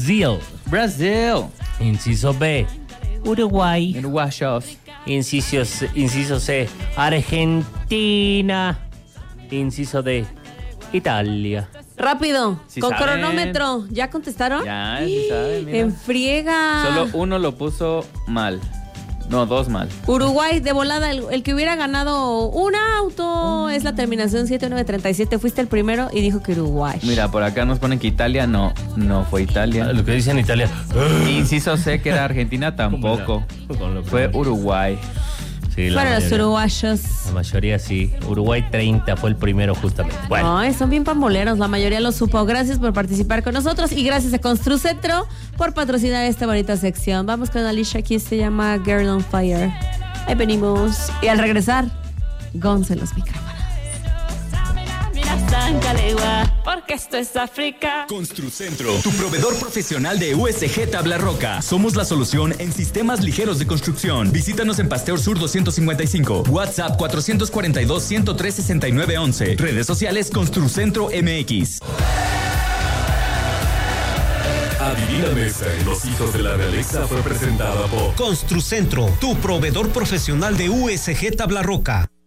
Brasil. Inciso B, Uruguay. Uruguayos. Inciso C, Argentina. Inciso D, Italia. Rápido, Sí con saben. cronómetro. ¿Ya contestaron? Ya, sí sabe, mira. En friega. Solo uno lo puso mal. No, dos mal. Uruguay, de volada, el que hubiera ganado un auto es la terminación 7937. Fuiste el primero y dijo que Uruguay. Mira, por acá nos ponen que Italia no fue Italia. Lo que dice en Italia. Inciso C, que era Argentina, tampoco. Fue Uruguay. Sí, Fueron los mayoría. uruguayos. La mayoría sí. Uruguay 30 fue el primero justamente. Bueno. Ay, son bien pamboleros, la mayoría lo supo. Gracias por participar con nosotros y gracias a Construcentro por patrocinar esta bonita sección. Vamos con Alicia, aquí se llama Girl on Fire. Ahí venimos. Y al regresar, Gonce los micrófonos. Porque esto es África. Construcentro, tu proveedor profesional de USG Tabla Roca. Somos la solución en sistemas ligeros de construcción. Visítanos en Pasteur Sur 255. WhatsApp 442-103-6911. Redes sociales Construcentro MX. Adivina Mesa en Los Hijos de la Realeza fue presentada por Construcentro, tu proveedor profesional de USG Tabla Roca.